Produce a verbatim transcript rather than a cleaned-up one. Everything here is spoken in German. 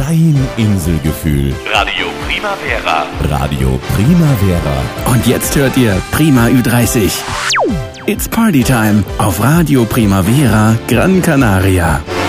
dein Inselgefühl. Radio Primavera. Radio Primavera. Und jetzt hört ihr Prima Ü dreißig. It's Party Time auf Radio Primavera Gran Canaria.